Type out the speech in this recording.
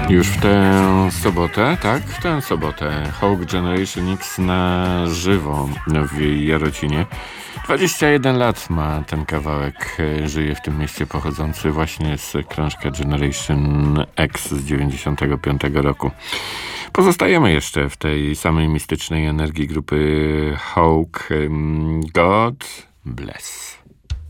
Już w tę sobotę, tak? W tę sobotę Hawk Generation X na żywo w Jarocinie. 21 lat ma ten kawałek, żyje w tym mieście, pochodzący właśnie z krążka Generation X z 95 roku. Pozostajemy jeszcze w tej samej mistycznej energii grupy Hawk. God bless.